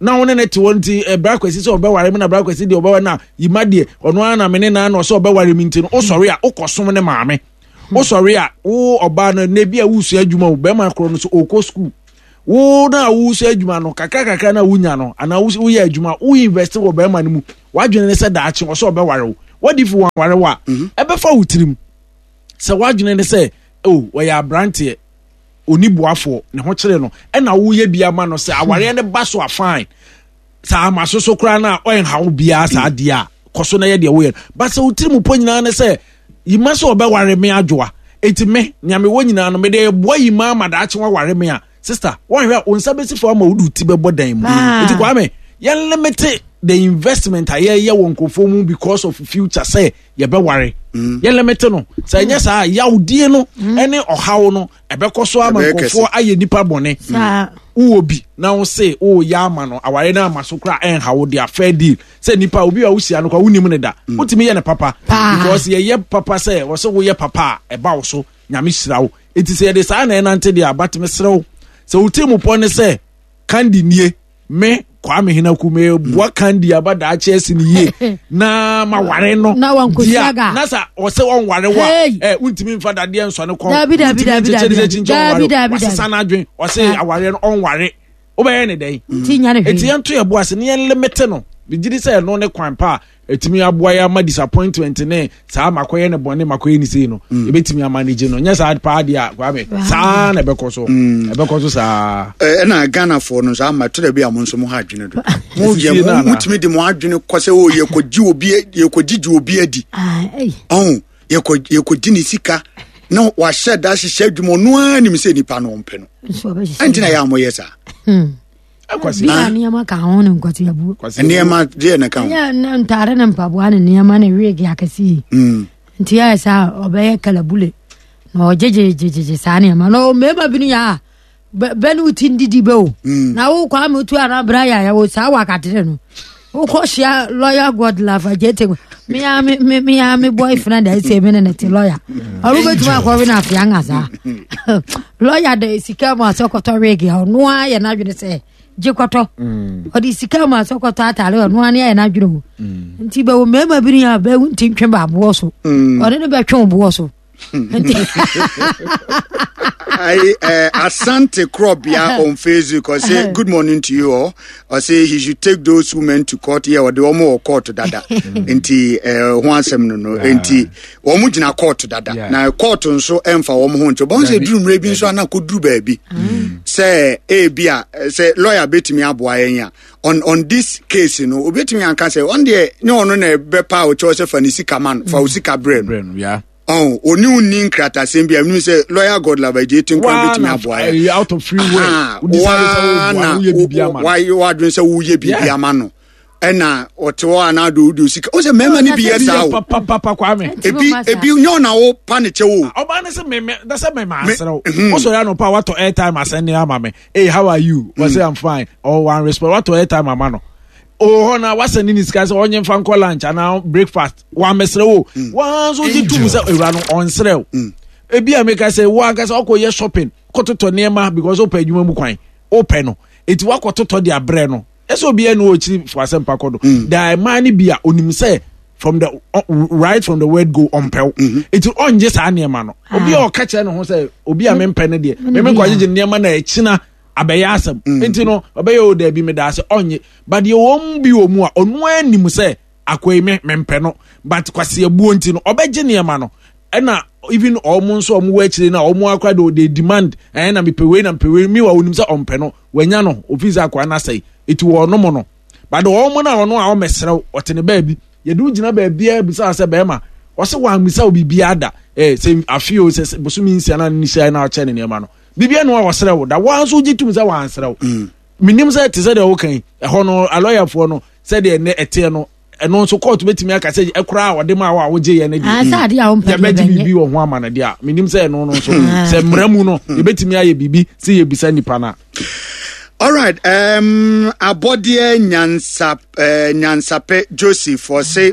S4: na won ne te wonti brakwesi so obeware me na brakwesi de obewa na yima de ono ana me ne na no so obeware mi nti no o sori a okosom ne maame o sori a wo oba no ne bia wusu adwuma wo be ma kro no so okọ school wo na wusu adwuma no kakaka na wunya no ana wo ye adwuma wo invest wo be ma no mu wadwene ne se da achi wo so obeware wo what if one ware wa ebe fa wutirim se wadwene ne se oh we ya brantie onibuafo ne ho kire no e na wo ye bia ma no se aware ne ba so a fine sa amasoso kra na o hawo bia sa de a koso na ye de wo ye ba se wutirim po nyina ne se yima so obeware me adwoa enti me nyame wo nyina no me de bo yima ma da achi ware me a sister won hwe onsa besi fo ma wudu ti bebo dan mu enti kwa me ye limit the investment aye won kofo mu because of future say ye be ware ye limit no say nya sa yawdie no ene ohawo no ebekoso ama kofo aye nipa bone uobi na wo say o ya ama no aware na amaso kra hawo dia fair deal say nipa obi a wusia no kwa wunim ne da utimi ye ne papa because ye papa say wo so wo ye papa eba wo so nyame hirawo enti say de sa na enante dia batime serew say utimu pone say kandi nie me Kwame Hinakume bua kandi abada achesi ni ye na maware no
S5: na wankusiaga
S4: na sa ose won ware wa untimi mfa dade enso ne kon
S5: dabi
S4: sana adwen ose aware no on ware obeye ne dai
S5: tinya ne
S4: eti ento ye boase ne limit no bigidi say no ne kwan pa etimi aboa ya ma disappointment ne sa makoye ne bone makoye ni sei no ebetimi manage no nya sa pa dia Kwame sa na ebekoso sa
S2: na Ghana for no sa ma to da bia mo nso mo ha adwene do mo ye mo timi de mo adwene kose o ye koji obi adi ye ko dini sika na wa sheda hye adwumo no ani mi se nipa no mpe no antina ya mo yesa
S5: akwasi na niama ka ho ne nkwati abu
S2: niama de na ka ho
S5: ya na ntare na mpaboa ne niama na wig akasi nti ya sa obeye kalabule no jeje sa niama no mema binu ya benu tindidi be o na wo kwa mutu ara bra ya wo sa wakatire no wo ko shia lawyer god lava jete me boyfriend I say me na ti lawyer arugo tuma ko bi na afia ngasa lawyer de sika mo asokoto wig ya no ya na dwene se jikoto odi sika ma sokoto atale ono ane ya na dwuro nti be wo mema bi ya be nti ntwe ba bo so odi ne be twe bo so
S2: Asante Krobia on Facebook or say good morning to you all or say he should take those women to court here or the omo court dada enti wansem no enti omo gina court dada na court nso emfa omo ho ncho bon say drum rebi nso ana ko duru baabi say bia say lawyer betimi aboa yen on this case no obetimi anka say on the ne ono na be pa o cho say fanisika man fa usika brain
S4: yeah
S2: oni uni nkrata sembi am say lawyer god lava je tin kwa betimi aboa
S4: out of free will
S2: why you are doing say wo ye bibia ma no ena otewo ana do sika o say mema ni bia sa o
S4: papa Kwame
S2: ebi nyo na wo pa ne che wo
S4: oba ne say me da say me ma asero o so ya no pa what to airtime asend ni ama me hey how are you we say I'm fine or one respond what to airtime ama no oh na wasani ni sika say onye mfa nko lunch and breakfast wa mesre wo wa so ji tum say ewura no onsre wo ebi ameka say wa ga say okoye shopping kototo niema because o pa adwuma mu kwan o pe no eti wa kototo dia bre no eso bia no ochiri fasem pakodo da man bia onim say from the right from the word go on pel eti onje sa niema no obi o ka che no ho say obi a mempe ne de me kwa je niema na echina abeyasem enti no obeye o da bi me da se onye but ye won bi omu a onu anim se akwai me mempe no but kwase abuo enti no obeje niema no ena even omu nso omu wachire na omu akwa de demand na mepewe na mepewe mi wa onim se ompe no wanya no ofisa akwa na sai eti wo no mo no but omu na ono a o mesrew otene baabi ye du gina baabi a bisa se be ma o se wa misa obi ada se afio se bosumi nsia na ni sai na o chene niema no bibia no wa serew da wa so gitum se wa serew minim se te se de wo kan ho no a lawyer fo no se de ne ete no eno nso court betimi aka se ekura wo de ma wa wo je ye ne di
S5: asa de a wo
S4: pɛ be bibi wo ho ama na de a minim se no no so se mramu no e betimi aye bibi se ye bisa nipa na.
S2: All right, Abodie Nyansape Joseph for say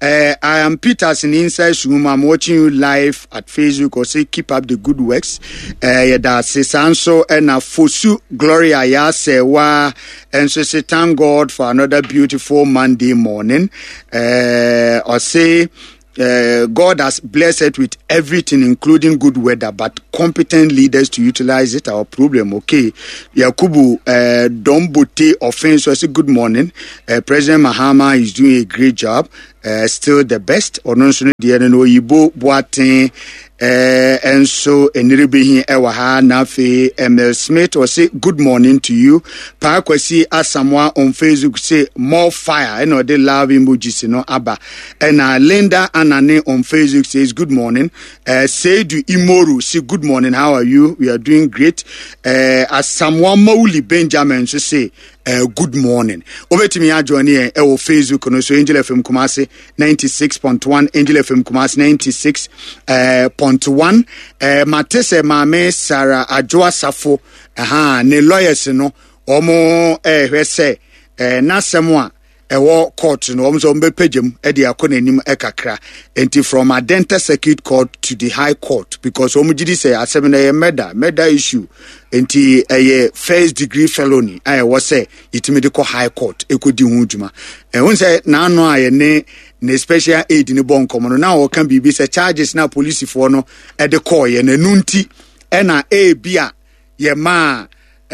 S2: I am Peters in Inside Room. I'm watching you live at Facebook. Or say keep up the good works. That's Sanso and Fosu Gloria Yasewa. And so say thank God for another beautiful Monday morning. Or say God has blessed it with everything, including good weather, but competent leaders to utilize it. Our problem, okay. Yakubu Dombote offense. I say good morning. President Mahama is doing a great job. Still the best. Ononso the no Yibo Boateng. And so Eniribehi Ewaha Nafe ML Smith or say good morning to you. Parakwesi Asamoah on Facebook say more fire. You know they love emojis, you know Abba. And Linda Anane on Facebook says good morning. Seidu Imoru say good morning. How are you? We are doing great. Asamoah Mauli Benjamin so say good morning. Over to me, I join here on Facebook. So Angel FM Kumasi 96.1, Angel FM Kumasi 96.1. Matese Mame Sarah Ajoa Safo. Ne lawyers no. Omo say Nasemwa. Ewo court no omzo mbe pagem e de akọ nanim ekakra enti from Adenta Circuit Court to the High Court because omugidi say asem na murder issue enti first degree felony was say itimi de ko High Court ekodi hu djuma won say na no aye ne special aid ni bon komo na o kan bibi say charges na police for no e de call ye na nunti e na bia ye ma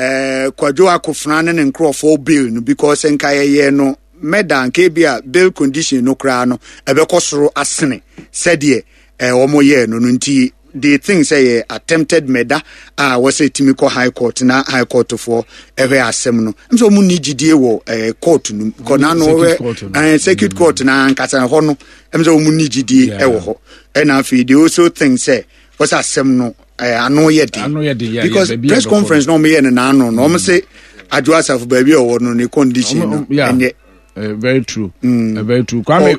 S2: kwadwo akofna ne nkrofo bill no because enka ye no medan kebia bail condition no kra no ebekosoro asene said ye omo ye no nti the thing say attempted murder was say timiko High Court na High Court for ever asem no so mu nigidie wo court no kona no circuit court na nkasa ho no so mu nigidie wo ho and afi the also thing say was asem no ano ye dey because press conference no me na no no say adwasa for baby or no ne condition no
S4: very true. Very true. Kwame,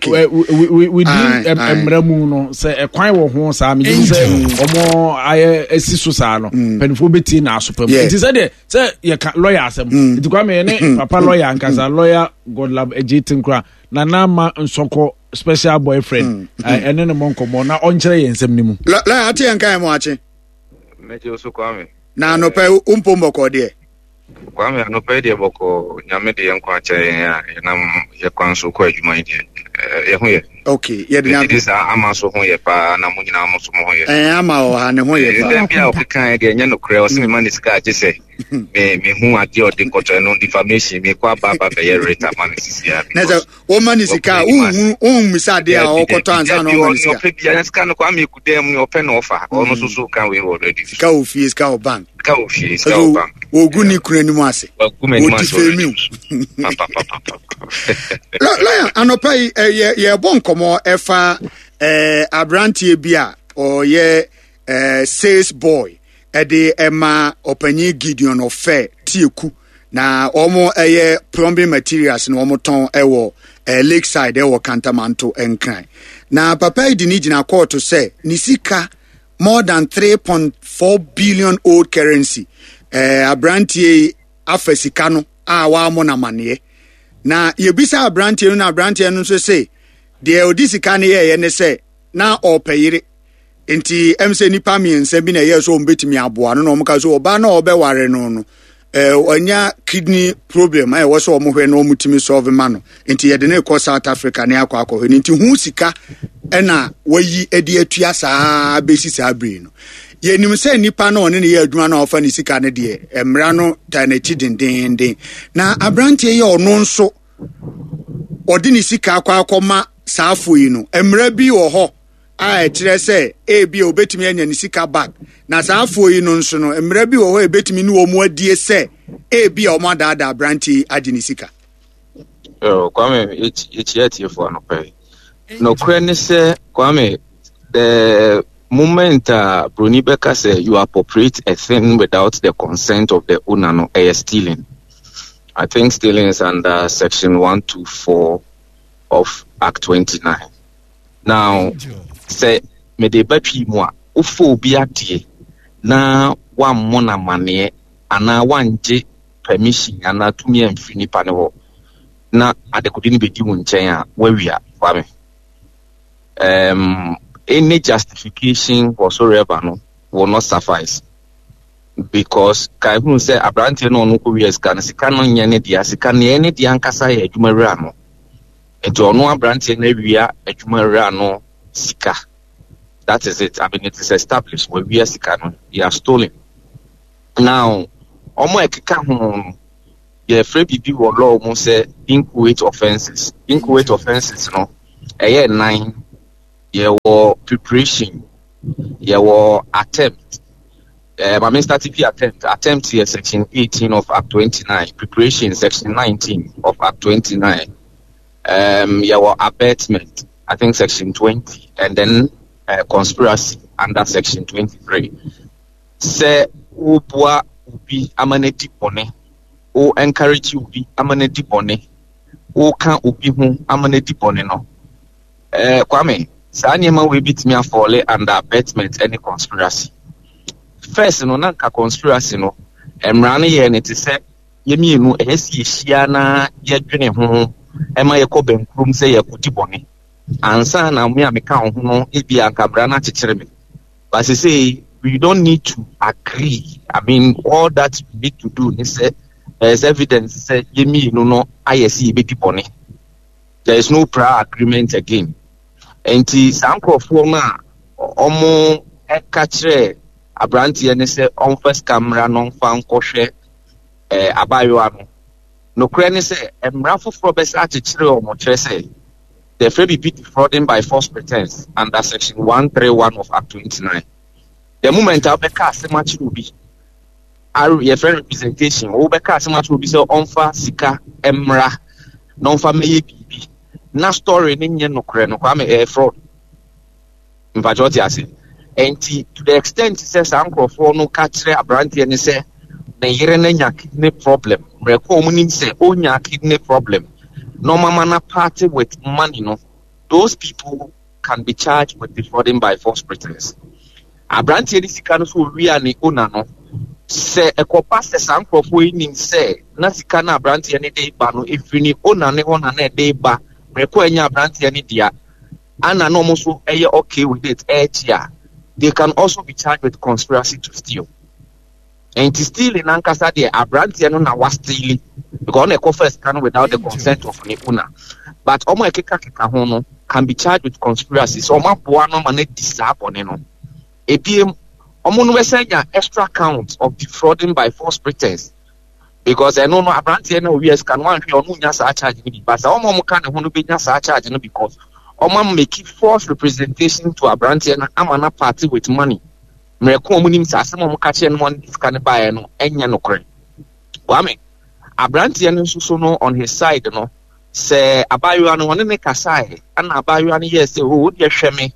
S4: we did emramu no say a kwan wo ho sa me say omo aye esiso sa no penfo beti na asopam it is say ye lawyer asem it kwame ne papa lawyer ankaza lawyer Godlab ejitin kra na ma nsoko special boyfriend ene ne monkomo na onkyere ye nsem nimu
S2: la ati enkan mo ache
S7: meje oso kwame
S2: na no pe umpombo ko de
S7: Kwame no pay de boko nyame de yankwa che ya na ye kwanso ko adwuma ide ye ho ye
S2: okay ye de
S7: this amaso ho ye pa na mo nyina mo so mo ho ye
S2: ama o ha ne ho ye
S7: pa bia o kan de nya no kre o se man ska je se me hu ade o de nkoto no defamation me kwa baba be ye reta man sisia
S2: na so o man ska misa de a o koto ansa no man ska
S7: o pe bia ska no kwa me kudem no pe no offer o no so kan we already
S2: ska o fee ska o bank
S7: ka o fee ska o bank
S2: oguni kure ni mu ase
S7: ogumi ma so
S2: la anopai ye bon komo efa abrantie bia o ye sales boy de ema opanyi Gideon ofe tieku na omo plumbing materials na omo ton ewo lakeside ewo Kantamanto enkran na papa idini gina court to say nisika more than 3.4 billion old currency abrantie afasika no wa mo na mane na yebisa abrantie no so say de odisika ne ye ne say na opeyire enti emse nipa miense bi na ye so mbetimi aboa no omka so oba na obeware no onya kidney problem wo so omhwe na omutimi solve ma no enti ye de na ko South Africa na akwa enti hu sika na wayi edi atua saa besi saa bre no ye nim se nipa na one ne ye adwuma na ofa ni sika ne de emra no ta na chi dindindin na abrantie ye ono nso odi ni sika akwa saa foyi no emra bi wo ho kire se bi obetimi anya ni sika back na saa foyi no nso no emra bi wo ho ebetimi ni wo mu adie se bi o ma da abrantie adi ni sika
S7: Kwame it's for no pay no kwen say Kwame the moment Bruni Becker say you appropriate a thing without the consent of the owner no stealing. I think stealing is under section 124 of Act 29. Now say me de batwi mo a ofo bi ade na wa mona mane ana wanje permission ana tumi amfini pa ne ho na adekodi ni bedi wo nchen a wawia Kwame any justification whatsoever no will not suffice. Because Kaibun said Abranti no Nuku can sika no nyane dia sika ne ene dia nkasa ye adwumawura no eto no Abranti na wia adwumawura no sika. That is it. I mean, it is established where we are sika no they are stolen. Now omo ekeka ho ye free bibi wo law mo say inchoate offenses no eye 9 ye wo preparation ye wo attempt. My main TP attempt here, section 18 of Act 29, preparation, section 19 of Act 29. Your abetment, I think section 20, and then conspiracy under section 23. Say, ubwa ubi amaneti bone, o encourage ubi amaneti bone, o kan ubi hu amaneti bone no. Kwame, sa nyema we bit me afole under abetment any conspiracy. First, no nanka conspiracy no. Emrane ye ne te se yemienu ehesi ehia na yedwene ho ema ye ko benkrum se ye kodi bone. Ansa na me ameka ho no ebi ankabra na chechire me. But say we don't need to agree. I mean, all that we need to do is say there's evidence say yemienu no ayesi ebedi bone. There is no prior agreement again. Enti sankrofo na omo ekachire Abranti and say on first camera non fan koshe abayo no crane say emrafo for best attitude or motre say the free be defrauding by false pretense under section 131 of Act 29. The moment I'll be cast much will be your friend representation will be cast much will be so on fa sika emra non fa me bibi na story ni no crane no kwame fraud majority ase. And to the extent he says uncle for no catch Abranti and he say the Yerena kidney problem. Recommending say onya kidney problem. No mama party with money no. Those people can be charged with defrauding by false pretense. Abranti and he can so really owner no. Say a copas the uncle for winning say Nasikana Abranti any day bano if you need owner ne on a day ba require Abranti any dia and an almost okay with it yeah. They can also be charged with conspiracy to steal. And to steal in Ankasa, they are Abranti and was stealing because they go first can without the consent of the owner. But Omo Ekeka can be charged with conspiracy. So Omo Buano Mane Disaboneno. APM Omo Nwesenya extra count of defrauding by false pretense. Because I know Abranti and OVS can one or no nyasa charge me. But Omo can who be nyasa charge because Oman make false representation to Abranti and Amana party with money. Mreko munim sa asem catch and one can buy no enya no kre. Wame Abranti and so no on his side no say abayo anu one ne kasai and abayo anu yes say oh dey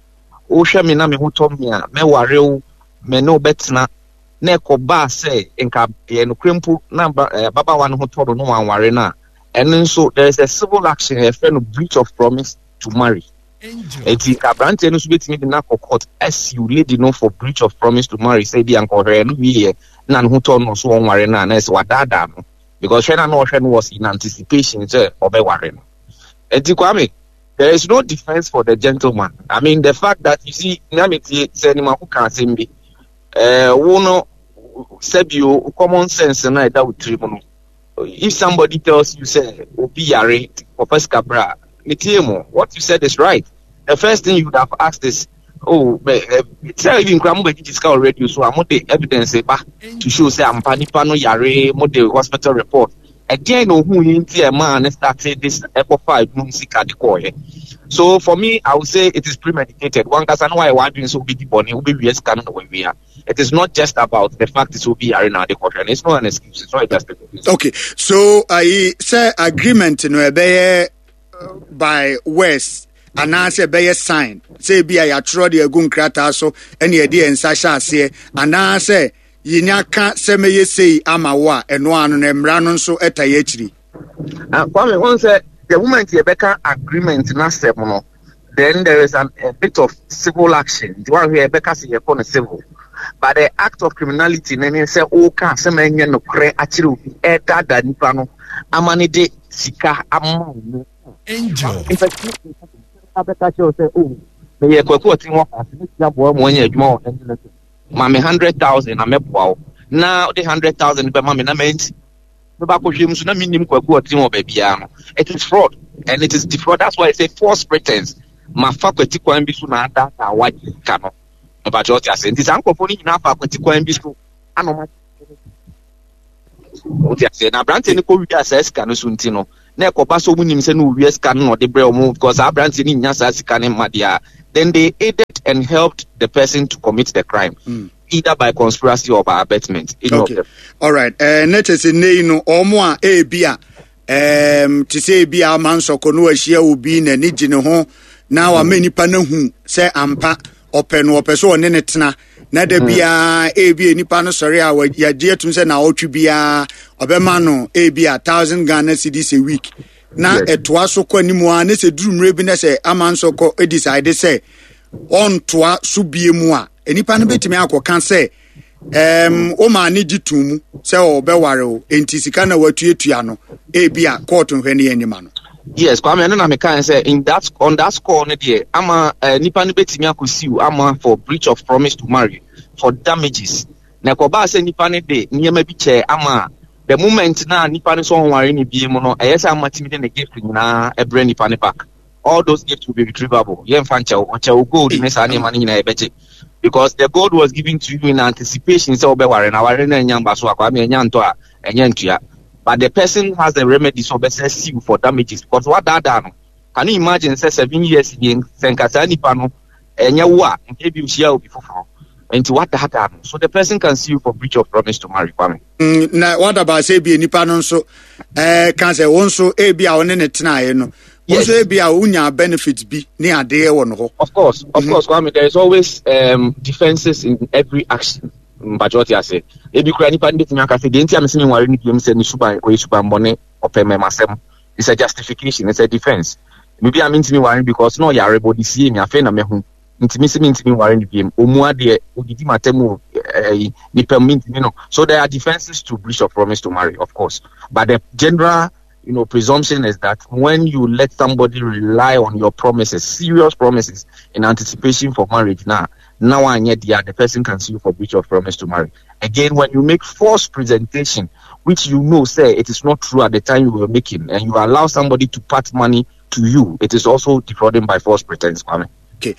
S7: hwe me na me ho tom me a me ware o me no betna na ekoba say nka ye no krempu na baba wan ho todo no wan ware na and so there is a civil action a friend of breach of promise to marry. Eti Abranti no subeti me na court as you lady no for breach of promise to marry say bi anko re no wie na no to no so won ware na say wadada no because when no was in anticipation say obeware no. Eti Kwame, there is no defense for the gentleman. I mean the fact that you see Namiti say ni ma ku kan say bi wo no sebio common sense na that with tribunal. If somebody tells you say obi yare for first cabra what you said is right. The first thing you would have asked is, it's even Kramu already, so I'm the evidence to show say I'm panipano yare, the hospital report. Again, who a man started this Apple 5 Musica de. So for me, I would say it is premeditated. One can know why I want doing so be bonny, will be canon where we are. It is not just about the fact it will be arena the question. It's not an excuse, it's not just
S2: okay. So I say agreement in where by West and answer by a sign. Say be a tro the gun crata so any idea and Sasha say and answer Yinyaka seme ye say amawa and one on emranon so etayetri.
S7: Kwame once the moment you better agreement in a then there is a bit of civil action. The one here Becca say upon a civil. But the act of criminality then say can semenya no kre achiru eta da nipano amani de sika amon. Angel. In fact, say, me ye kwaku tin wo ka se ya bo mo nya adwuma wo ma me 100,000 na me boa na the 100,000 be ma me na menti me ba ko hwem so na minim kwaku tin wo ba bia no. It is fraud and it is defraud. That's why I say false pretense. Ma fa kwati kwan bi so na ada ta waji ka no. But what you say, this uncle for na fa kwati kwan bi so anoma. What you say na brand ni ko wi access ka no so ntino. Na ekoba so munim se no wi scan no de bre omo because our brand ni nya sa scan ma dia. Then they aided and helped the person to commit the crime. Either by conspiracy or by abetment.
S2: Okay. All right. Net is no omo a bia to say bia man so kono ahia obi na ni gine ho na wa mani pa na hu say ampa open wo person one ne tena na da bia bia nipa no sori a ya die tum say na otwi bia obema no bia 1,000 Ghana cedis a week na etoa so kwa nimu a ne se durumre bi na say aman so ko decide say on toa so bie mu a nipa no betimi akokan say o ma ni ditumu say obeware o enti sika na watuetua no bia court nhwe ne anima no.
S7: Yes, Kwame, and I can say on that score, ama nipa ni betimi akosi ama for breach of promise to marry for damages. Na koba say nipa ni de niyema bi che ama the moment na nipa ni so honware ni bi mu no eyesa ama timi de gift na ebre nipa ni back. All those gifts will be retrievable. Yen fancha o gold ni sa ni mani na ebeje. Because the gold was given to you in anticipation say obeware na ware na nyamba so akwa me enya nto a enya ntua. But the person has a remedy so be sue for damages because what that done. Can you imagine say 7 years again senkasa nipa no enya wo a maybe ushia obi foforo and what that done. So the person can sue for breach of promise to marry.
S2: Na what about say be nipa no so can say won so bia one ne tena no. Yes. Also bia unya benefits bi ne ade wo no.
S7: Of course, Kwame, there is always defenses in every action. But what you say, ebi kura nipa ndi betimi aka say the enti amesemi ware ni biem say ni suban or suban bone opeme masem. It's a justification, it's a defense. Maybe I'm intimi ware because no yare body see me afa na mehu. Intimi ware ni biem. Omu ade odidi matemu ni permit me no. So there are defenses to breach of promise to marry, of course. But the general presumption is that when you let somebody rely on your promises, serious promises in anticipation for marriage now and yet the person can sue for breach of promise to marry. Again, when you make false presentation, which say it is not true at the time you were making, and you allow somebody to part money to you, it is also defrauding by false pretense, Kwame.
S2: Okay.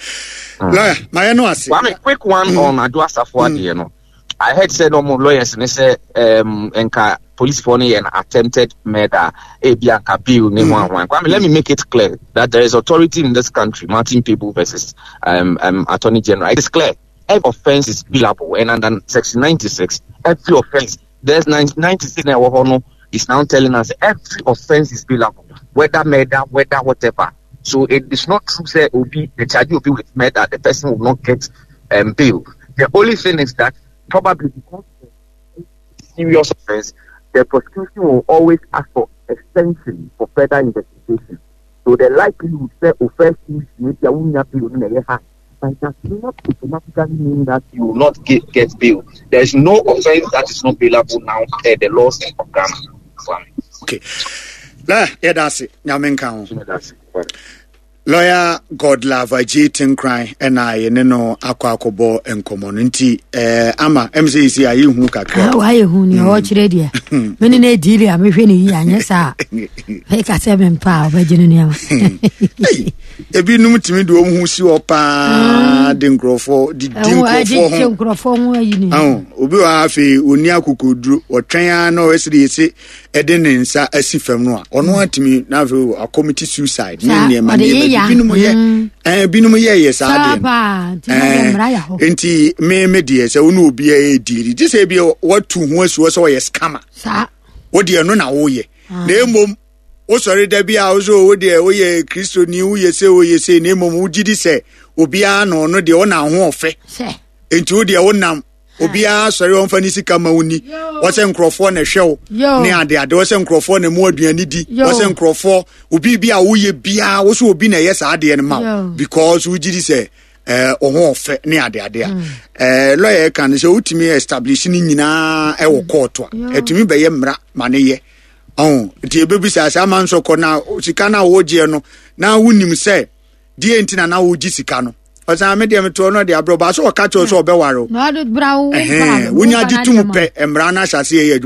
S2: Kwame,
S7: quick one on Adwa Safwa, I heard said lawyers and they say enka police for an attempted murder Bianca bill name one. Let me make it clear that there is authority in this country, Martin People versus Attorney General. It is clear every offense is billable, and under section 96 every offense there's 96 is now telling us every offense is billable, whether murder, whether whatever. So it is not true say the charge will be with murder, the person will not get bail. The only thing is that probably because of serious offense, the prosecution will always ask for extension for further investigation. So the likelihood that offense is maybe a but it does not automatically mean that you will not get bail. There is no offense that is not bailable now at the laws of Ghana.
S2: Okay. That's it. Lawyer Godlove J. Cry and I no akwakobo enkomo nti ama MCC ayi hu kakra
S5: wa ye hu ni o chire dia meni na ediri a mehwe ni anya sa he ka se me mpa obagine ni ama
S2: ebi num timi do hu si opa de nkrofo di
S5: nkrofo ho ayi ni
S2: obi wa afi oni akokoduru otwen a na o esiri ese ede ne nsa asifam no a ono atimi na afi a committee suicide ni ma binum ye yes ade enti me die se wonu obi e diri di se bi watu hu asuo so ye scammer sa wodi eno na wo ye na emom wo sori da bia wo so wo de wo ye kristo ni wo ye se na emom wo gidi se obi a no no de wo na ho ofe enti wo de wo nam obi a sori won fa ni sika ma woni wo se nkrofo na hwew ne ade wo se nkrofo na mu aduani di wo se nkrofo obi bia wo ye bia wo so obi na yes ade ne ma because wo gidi se ho ofe ne ade a lawyer kan se utimi establish ni nyina e wo court a etumi be ye mra ma ne ye ti ebebi sa man so ko na sika na wo je no na wonim se die ntina na wo gi sika no Osa me dem to no de abro ba so o ka cho so obewaro
S5: no do brawo
S2: wonya di tum pe emra na hyase ye